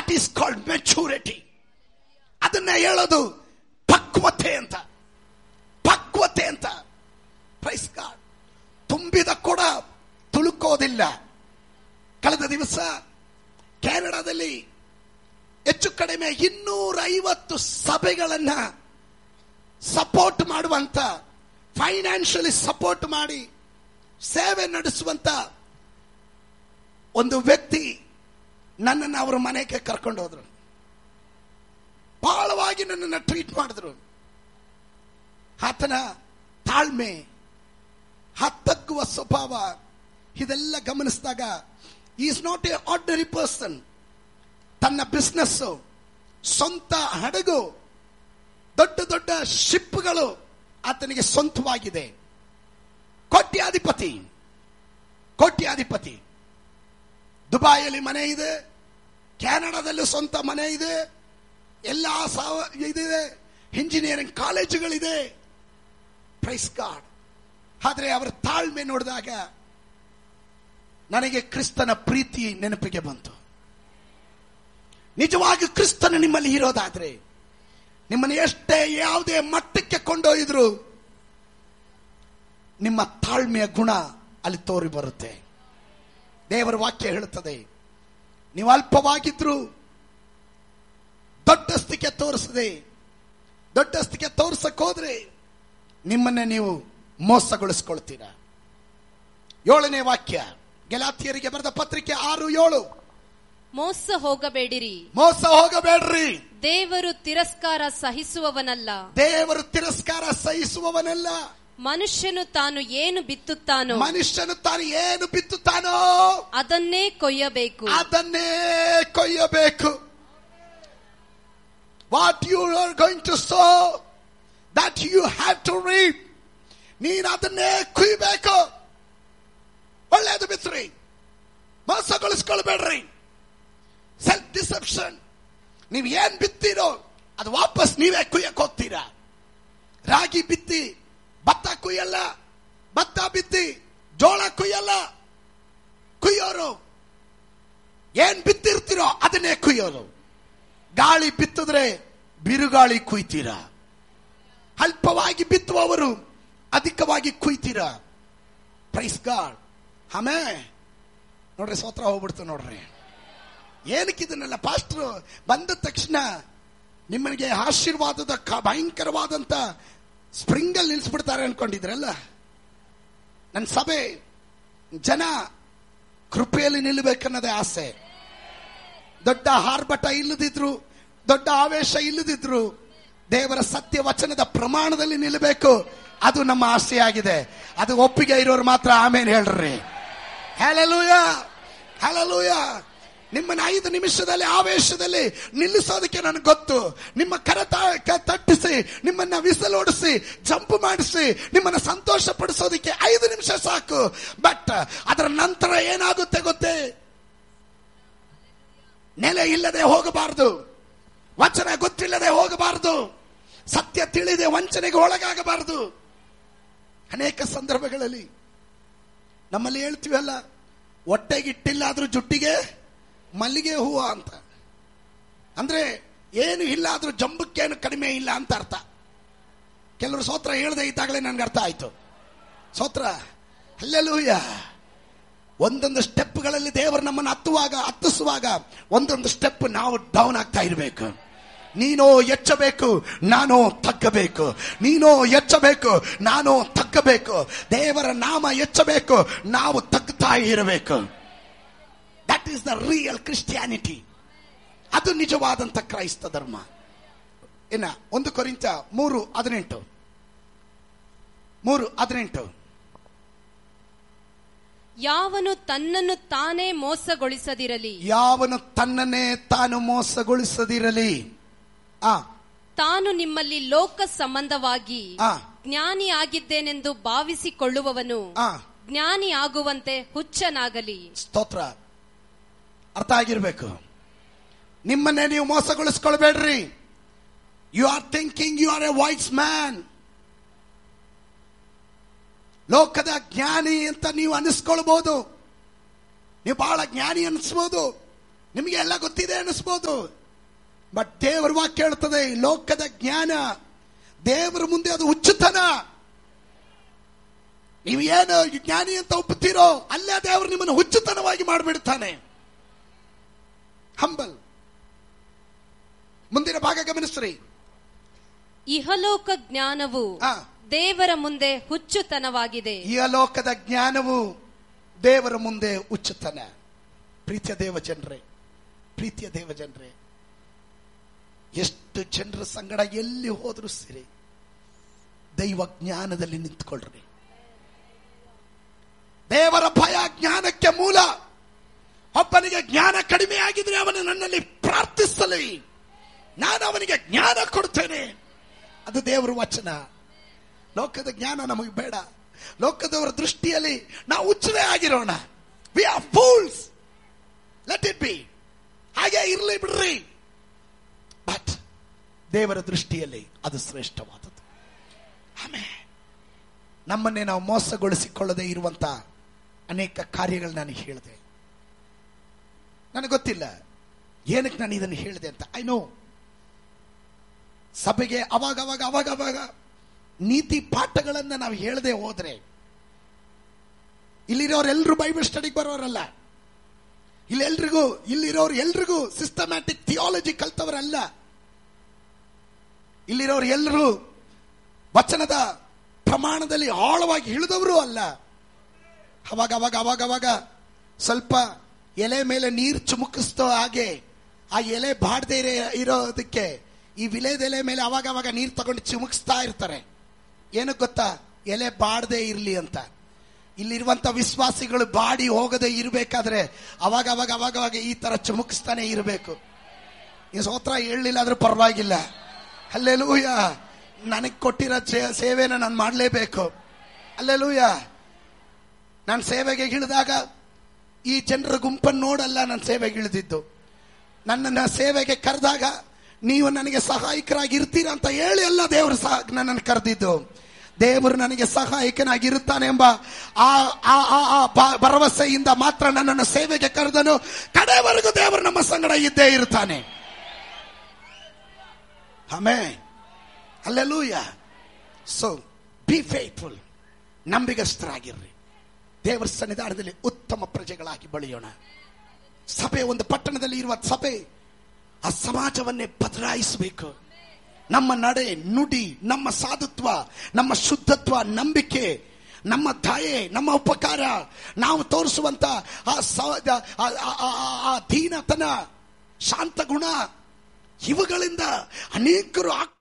That is called maturity. ಅದನ್ನ ಹೇಳೋದು ಪಕ್ವತೆ ಅಂತ. ಪಕ್ವತೆ ಅಂತ. Praise God. ತುಂಬಿದ ಕೊಡ ತುಳುಕೋದಿಲ್ಲ. ಕಳೆದ ದಿವಸ ಕೆನಡಾದಲ್ಲಿ ಹೆಚ್ಚು ಕಡಿಮೆ 250 ಸಭೆಗಳನ್ನ ಸಪೋರ್ಟ್ ಮಾಡುವಂತ, ಫೈನಾನ್ಷಿಯಲಿ ಸಪೋರ್ಟ್ ಮಾಡಿ ಸೇವೆ ನಡೆಸುವಂತ ಒಂದು ವ್ಯಕ್ತಿ ನನ್ನನ್ನು ಅವರ ಮನೆಗೆ ಕರ್ಕೊಂಡು ಹೋದ್ರು. ಬಹಳವಾಗಿ ನನ್ನನ್ನು ಟ್ರೀಟ್ ಮಾಡಿದ್ರು. ಆತನ ತಾಳ್ಮೆ, ಹತ್ತಗ್ಗುವ ಸ್ವಭಾವ, ಇದೆಲ್ಲ ಗಮನಿಸಿದಾಗ is not A ordinary person. ತನ್ನ ಬಿಸ್ನೆಸ್, ಸ್ವಂತ ಹಡಗು, ದೊಡ್ಡ ದೊಡ್ಡ ಶಿಪ್ಗಳು ಆತನಿಗೆ ಸ್ವಂತವಾಗಿದೆ. ಕೋಟ್ಯಾಧಿಪತಿ. ಕೋಟ್ಯಾಧಿಪತಿ. ದುಬಾಯಲ್ಲಿ ಮನೆ ಇದೆ, ಕೆನಡಾದಲ್ಲೂ ಸ್ವಂತ ಮನೆ ಇದೆ, ಎಲ್ಲ ಇದಿದೆ, ಇಂಜಿನಿಯರಿಂಗ್ ಕಾಲೇಜುಗಳಿದೆ. Praise God. ಆದರೆ ಅವರ ತಾಳ್ಮೆ ನೋಡಿದಾಗ ನನಗೆ ಕ್ರಿಸ್ತನ ಪ್ರೀತಿ ನೆನಪಿಗೆ ಬಂತು. ನಿಜವಾಗಿ ಕ್ರಿಸ್ತನ ನಿಮ್ಮಲ್ಲಿ ಇರೋದಾದ್ರೆ, ನಿಮ್ಮನ್ನು ಎಷ್ಟೇ ಯಾವುದೇ ಮಟ್ಟಕ್ಕೆ ಕೊಂಡೊಯ್ದ್ರು ನಿಮ್ಮ ತಾಳ್ಮೆಯ ಗುಣ ಅಲ್ಲಿ ತೋರಿ ಬರುತ್ತೆ. ದೇವರ ವಾಕ್ಯ ಹೇಳುತ್ತದೆ, ನೀವು ಅಲ್ಪವಾಗಿದ್ರು ದೊಡ್ಡಸ್ತಿಕೆ ತೋರಿಸದೆ, ದೊಡ್ಡಸ್ತಿಕೆ ತೋರ್ಸಕ್ ಹೋದ್ರೆ ನಿಮ್ಮನ್ನೇ ನೀವು ಮೋಸಗೊಳಿಸ್ಕೊಳ್ತೀರಾ. 7ನೇ ವಾಕ್ಯ, ಗಲಾತ್ಯರಿಗೆ ಬರೆದ ಪತ್ರಿಕೆ 6:7. ಮೋಸ ಹೋಗಬೇಡಿರಿ. ಮೋಸ ಹೋಗಬೇಡ್ರಿ. ದೇವರು ತಿರಸ್ಕಾರ ಸಹಿಸುವವನಲ್ಲ. ದೇವರು ತಿರಸ್ಕಾರ ಸಹಿಸುವವನಲ್ಲ. ಮನುಷ್ಯನು ತಾನು ಏನು ಬಿತ್ತುತ್ತಾನೋ, ಮನುಷ್ಯನು ತಾನು ಏನು ಬಿತ್ತುತ್ತಾನೋ ಅದನ್ನೇ ಕೊಯ್ಯಬೇಕು. ಅದನ್ನೇ ಕೊಯ್ಯಬೇಕು. What you are going to so, that you have to reap. ನೀನು ಅದನ್ನೇ ಕುಯ್ಯಬೇಕು. ಒಳ್ಳೆಯದು ಬಿತ್ರಿ, ಮೋಸಗೊಳಿಸ್ಕೊಳ್ಬೇಡ್ರಿ. Self deception. ನೀವು ಏನ್ ಬಿತ್ತೀರೋ ಅದು ವಾಪಸ್ ನೀವೇ ಕುಯ್ಯಕ್ ಹೋಗ್ತೀರಾ. ರಾಗಿ ಬಿತ್ತಿ ಭತ್ತ ಕುಯ್ಯಲ್ಲ, ಭತ್ತ ಬಿತ್ತಿ ಜೋಳ ಕುಯ್ಯಲ್ಲ. ಕುಯ್ಯೋರು ಏನ್ ಬಿತ್ತಿರ್ತೀರೋ ಅದನ್ನೇ ಕುಯ್ಯೋರು. ಗಾಳಿ ಬಿತ್ತಿದ್ರೆ ಬಿರುಗಾಳಿ ಕುಯ್ತೀರಾ. ಅಲ್ಪವಾಗಿ ಬಿತ್ತುವವರು ಅಧಿಕವಾಗಿ ಕುಯ್ತೀರಾ. Praise God. ಆಮೇಲೆ ನೋಡ್ರಿ, ಸ್ತೋತ್ರ ಹೋಗ್ಬಿಡ್ತು ನೋಡ್ರಿ. ಏನಕ್ಕೆ ಇದನ್ನೆಲ್ಲ ಪಾಸ್ಟ್ರು ಬಂದ ತಕ್ಷಣ ನಿಮ್ಮನಿಗೆ ಆಶೀರ್ವಾದದ ಭಯಂಕರವಾದಂತ ಸ್ಪ್ರಿಂಗಲ್ಲಿ ನಿಲ್ಲಿಸ್ಬಿಡ್ತಾರೆ ಅನ್ಕೊಂಡಿದ್ರಲ್ಲ. ನನ್ನ ಸಭೆ ಜನ ಕೃಪೆಯಲ್ಲಿ ನಿಲ್ಲಬೇಕನ್ನೋದೇ ಆಸೆ. ದೊಡ್ಡ ಆರ್ಭಟ ಇಲ್ಲದಿದ್ರು, ದೊಡ್ಡ ಆವೇಶ ಇಲ್ಲದಿದ್ರು, ದೇವರ ಸತ್ಯ ವಚನದ ಪ್ರಮಾಣದಲ್ಲಿ ನಿಲ್ಲಬೇಕು. ಅದು ನಮ್ಮ ಆಸೆಯಾಗಿದೆ. ಅದು ಒಪ್ಪಿಗೆ ಇರೋರು ಮಾತ್ರ ಆಮೇಲೆ ಹೇಳ್ರಿ. Hallelujah, hallelujah. ನಿಮ್ಮನ್ನ 5 ನಿಮಿಷದಲ್ಲಿ ಆವೇಶದಲ್ಲಿ ನಿಲ್ಲಿಸೋದಕ್ಕೆ ನನಗೆ ಗೊತ್ತು. ನಿಮ್ಮ ತಟ್ಟಿಸಿ, ನಿಮ್ಮನ್ನ ವಿಸಲೋಡಿಸಿ, ಜಂಪ್ ಮಾಡಿಸಿ, ನಿಮ್ಮನ್ನ ಸಂತೋಷ ಪಡಿಸೋದಕ್ಕೆ 5 ನಿಮಿಷ ಸಾಕು. ಬಟ್ ಅದರ ನಂತರ ಏನಾಗುತ್ತೆ ಗೊತ್ತೇ? ನೆಲೆ ಇಲ್ಲದೆ ಹೋಗಬಾರದು, ವಚನ ಗೊತ್ತಿಲ್ಲದೆ ಹೋಗಬಾರದು, ಸತ್ಯ ತಿಳಿದೆ ವಂಚನೆಗೆ ಒಳಗಾಗಬಾರದು. ಅನೇಕ ಸಂದರ್ಭಗಳಲ್ಲಿ ನಮ್ಮಲ್ಲಿ ಹೇಳ್ತೀವಲ್ಲ, ಹೊಟ್ಟೆಗಿಟ್ಟಿಲ್ಲ ಆದ್ರೂ ಜುಟ್ಟಿಗೆ ಮಲ್ಲಿಗೆ ಹೂವು ಅಂತ. ಅಂದ್ರೆ ಏನು ಇಲ್ಲ ಆದ್ರೂ ಜಂಬಕ್ಕೇನು ಕಡಿಮೆ ಇಲ್ಲ ಅಂತ ಅರ್ಥ. ಕೆಲವರು ಸ್ತೋತ್ರ ಹೇಳದೆ ಇದ್ದಾಗಲೇ ನನ್ಗೆ ಅರ್ಥ ಆಯ್ತು. ಸ್ತೋತ್ರ, ಹಲ್ಲೆಲೂಯಾ. ಒಂದೊಂದು ಸ್ಟೆಪ್ಗಳಲ್ಲಿ ದೇವರು ನಮ್ಮನ್ನು ಹತ್ತಿಸುವಾಗ ಒಂದೊಂದು ಸ್ಟೆಪ್ ನಾವು ಡೌನ್ ಆಗ್ತಾ ಇರಬೇಕು. ನೀನೋ ಎಚ್ಚಬೇಕು, ನಾನು ತಗ್ಗಬೇಕು. ನೀನೋ ಎಚ್ಚಬೇಕು, ನಾನು ತಗ್ಗಬೇಕು. ದೇವರ ನಾಮ ಎಚ್ಚಬೇಕು, ನಾವು ತಗ್ತಾ ಇರಬೇಕು. That is the real Christianity. ಅದು ನಿಜವಾದಂತ ಕ್ರೈಸ್ತ ಧರ್ಮ. ಇನ್ನ 1 ಕೊರಿಂಥ 3:18. ಯಾವನು ತನ್ನನ್ನು ತಾನೇ ಮೋಸಗೊಳಿಸದಿರಲಿ. ಯಾವನು ತನ್ನನ್ನೇ ತಾನು ಮೋಸಗೊಳಿಸದಿರಲಿ. ತಾನು ನಿಮ್ಮಲ್ಲಿ ಲೋಕ ಸಂಬಂಧವಾಗಿ ಜ್ಞಾನಿ ಆಗಿದ್ದೇನೆಂದು ಭಾವಿಸಿಕೊಳ್ಳುವವನು ಜ್ಞಾನಿ ಆಗುವಂತೆ ಹುಚ್ಚನಾಗಲಿ. ಸ್ತೋತ್ರ. ಅರ್ಥ ಆಗಿರ್ಬೇಕು. ನಿಮ್ಮನ್ನೇ ನೀವು ಮೋಸಗೊಳಿಸ್ಕೊಳ್ಬೇಡ್ರಿ. You are thinking you are A wise man. ಲೋಕದ ಜ್ಞಾನಿ ಅಂತ ನೀವು ಅನಿಸ್ಕೊಳ್ಬಹುದು, ನೀವು ಬಹಳ ಜ್ಞಾನಿ ಅನಿಸ್ಬೋದು. ನಿಮಗೆ ಎಲ್ಲ ಗೊತ್ತಿದೆ ಅನಿಸ್ಬೋದು, ಬಟ್ ದೇವರ ವಾಕ್ಯ ಹೇಳ್ತದೆ, ಈ ಲೋಕದ ಜ್ಞಾನ ದೇವರ ಮುಂದೆ ಅದು ಹುಚ್ಚುತನ. ನೀವು ಏನು ಜ್ಞಾನಿ ಅಂತ ಒಪ್ಪುತ್ತೀರೋ ಅಲ್ಲೇ ದೇವರು ನಿಮ್ಮನ್ನು ಹುಚ್ಚುತನವಾಗಿ ಮಾಡಿಬಿಡ್ತಾನೆ. ಹಂಬಲ್. ಮುಂದಿನ ಭಾಗ ಗಮನಿಸ್ರಿ. ಇಹಲೋಕ ಜ್ಞಾನವು ದೇವರ ಮುಂದೆ ಹುಚ್ಚುತನವಾಗಿದೆ. ಇಹಲೋಕದ ಜ್ಞಾನವು ದೇವರ ಮುಂದೆ ಹುಚ್ಚುತನ. ಪ್ರೀತಿಯ ದೇವ ಜನರೇ, ಎಷ್ಟು ಜನರ ಸಂಗಡ ಎಲ್ಲಿ ಹೋದರೂ ಸಿರಿ, ದೈವ ಜ್ಞಾನದಲ್ಲಿ ನಿಂತ್ಕೊಳ್ರಿ. ದೇವರ ಭಯ ಜ್ಞಾನಕ್ಕೆ ಮೂಲ. ಒಬ್ಬನಿಗೆ ಜ್ಞಾನ ಕಡಿಮೆ ಆಗಿದ್ರೆ ಅವನು ನನ್ನಲ್ಲಿ ಪ್ರಾರ್ಥಿಸಲಿ, ನಾನು ಅವನಿಗೆ ಜ್ಞಾನ ಕೊಡ್ತೇನೆ. ಅದು ದೇವರ ವಚನ. ಲೋಕದ ಜ್ಞಾನ ನಮಗೆ ಬೇಡ. ಲೋಕದವರ ದೃಷ್ಟಿಯಲ್ಲಿ ನಾವು ಹುಚ್ಚರೇ ಆಗಿರೋಣ. We are fools. Let it be. ಹಾಗೆ ಇರಲಿ ಬಿಡ್ರಿ. ಬಟ್ ದೇವರ ದೃಷ್ಟಿಯಲ್ಲಿ ಅದು ಶ್ರೇಷ್ಠವಾದದ್ದು. ಆಮೇಲೆ ನಮ್ಮನ್ನೇ ನಾವು ಮೋಸಗೊಳಿಸಿಕೊಳ್ಳದೆ ಇರುವಂತ ಅನೇಕ ಕಾರ್ಯಗಳು ನಾನು ಹೇಳಿದೆ. ನನಗೆ ಗೊತ್ತಿಲ್ಲ ಏನಕ್ಕೆ ನಾನು ಇದನ್ನು ಹೇಳಿದೆ ಅಂತ. ಐ ನೋ ಸಭೆಗೆ ಅವಾಗ ನೀತಿ ಪಾಠಗಳನ್ನ ನಾವು ಹೇಳದೆ ಹೋದ್ರೆ, ಇಲ್ಲಿರೋರೆಲ್ಲರೂ ಬೈಬಲ್ ಸ್ಟಡಿಗೆ ಬರೋರಲ್ಲ, ಇಲ್ಲಿರೋರು ಎಲ್ರಿಗೂ ಸಿಸ್ಟಮ್ಯಾಟಿಕ್ ಥಿಯಾಲಜಿ ಕಲ್ತವರಲ್ಲ, ಇಲ್ಲಿರೋರು ಎಲ್ಲರೂ ವಚನದ ಪ್ರಮಾಣದಲ್ಲಿ ಆಳವಾಗಿ ಇಳಿದವರು ಅಲ್ಲ. ಅವಾಗ ಸ್ವಲ್ಪ ಎಲೆ ಮೇಲೆ ನೀರು ಚುಮುಕಿಸ್ತೋ ಹಾಗೆ ಆ ಎಲೆ ಬಾಡದೆ ಇರೋದಕ್ಕೆ ಈ ವಿಲೇದೆಲೆ ಮೇಲೆ ಅವಾಗ ನೀರು ತಗೊಂಡು ಚಿಮುಕಿಸ್ತಾ ಇರ್ತಾರೆ. ಏನಕ್ಕೆ ಗೊತ್ತಾ? ಎಲೆ ಬಾಡದೆ ಇರಲಿ ಅಂತ. ಇಲ್ಲಿರುವಂತ ವಿಶ್ವಾಸಿಗಳು ಬಾಡಿ ಹೋಗದೆ ಇರಬೇಕಾದ್ರೆ ಅವಾಗ ಈ ತರ ಚುಮುಕಿಸ್ತಾನೆ ಇರಬೇಕು. ಈ ಸ್ತೋತ್ರ ಹೇಳಲಿಲ್ಲ ಆದ್ರೂ ಪರವಾಗಿಲ್ಲ. ಹಲ್ಲೆಲೂಯ. ನನಗೆ ಕೊಟ್ಟಿರೋ ಸೇವೆನ ನಾನು ಮಾಡಲೇಬೇಕು. ಹಲ್ಲೆಲೂಯ. ನಾನು ಸೇವೆಗೆ ಇಳಿದಾಗ ಈ ಜನರ ಗುಂಪನ್ನು ನೋಡಲ್ಲ ನಾನು ಸೇವೆಗೆ ಇಳಿದಿದ್ದು. ನನ್ನನ್ನು ಸೇವೆಗೆ ಕರೆದಾಗ ನೀವು ನನಗೆ ಸಹಾಯಕರಾಗಿ ಇರ್ತೀರಾ ಅಂತ ಹೇಳಿ ಅಲ್ಲ ದೇವರು ನನ್ನನ್ನು ಕರೆದಿದ್ದು. ದೇವರು ನನಗೆ ಸಹಾಯಕನಾಗಿರುತ್ತಾನೆ ಎಂಬ ಆ ಭರವಸೆಯಿಂದ ಮಾತ್ರ ನನ್ನನ್ನು ಸೇವೆಗೆ ಕರೆದನು. ಕಡೆವರೆಗೂ ದೇವರು ನಮ್ಮ ಸಂಗಡ ಇದ್ದೇ ಇರ್ತಾನೆ. Amen. Hallelujah. So B faithful. ನಂಬಿಗಸ್ತರಾಗಿರ್ರಿ. ದೇವರ ಸನ್ನಿಧಾನದಲ್ಲಿ ಉತ್ತಮ ಪ್ರಜೆಗಳಾಗಿ ಬೆಳೆಯೋಣ. ಸಭೆ, ಒಂದು ಪಟ್ಟಣದಲ್ಲಿ ಇರುವ ಸಭೆ ಆ ಸಮಾಜವನ್ನೇ ಬದಲಾಯಿಸಬೇಕು. ನಮ್ಮ ನಡೆ, ನುಡಿ, ನಮ್ಮ ಸಾಧುತ್ವ, ನಮ್ಮ ಶುದ್ಧತ್ವ, ನಂಬಿಕೆ, ನಮ್ಮ ದಯೆ, ನಮ್ಮ ಉಪಕಾರ, ನಾವು ತೋರಿಸುವಂತ ಆ ದೀನತನ, ಶಾಂತ ಗುಣ, ಇವುಗಳಿಂದ ಅನೇಕರು